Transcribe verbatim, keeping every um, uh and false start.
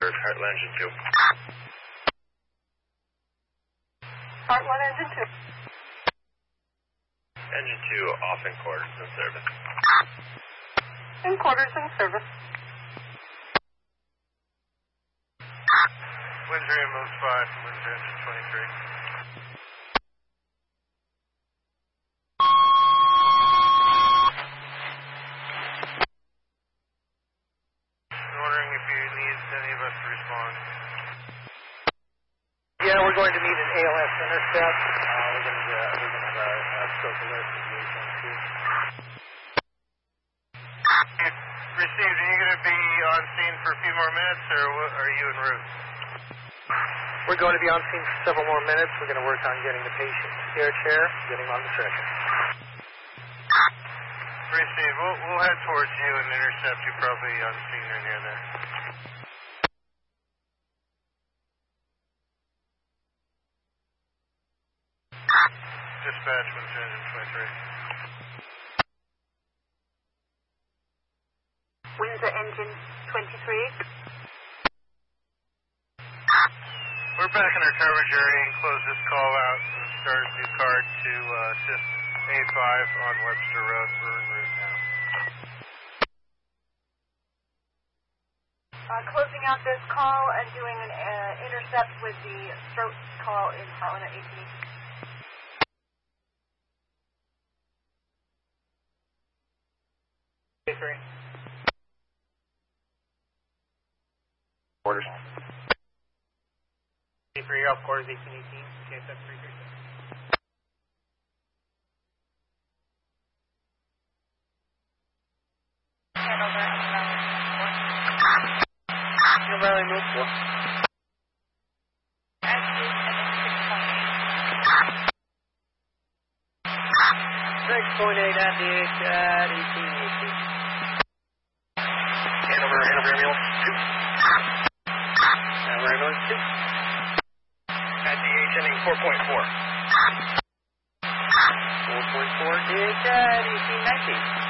for Heartland Engine two. Heartland Engine two. Engine two off in quarters in service. In quarters in service. Windsor moves five, Windsor Engine twenty-three. Wondering if you need any of us to respond. Yeah, we're going to need an A L S intercept. Uh, we're going to uh, we're going to have a, a stroke alert for the H one two. Received. Are you going to be on scene for a few more minutes, or what, are you en route? We're going to be on scene for several more minutes. We're going to work on getting the patient air chair, getting him on the stretcher. Received. We'll, we'll head towards you and intercept you probably on scene or near there. Dispatch, Windsor Engine twenty-three. Windsor Engine twenty-three. We're back in our coverage area and close this call out and start a new card to uh, assist A five on Webster Road. We're en route now. Uh, closing out this call and doing an uh, intercept with the stroke call in Heartland at eighteen. Three. Quarters. three off quarters, eighteen eighteen, K S F three three six. Hanover, Hill Valley, move four. six point eight at the H at eighteen eighteen. Hanover, Hanover ambulance two. Hanover ambulance two. At D H ending four point four. four point four D H at eighteen nineteen.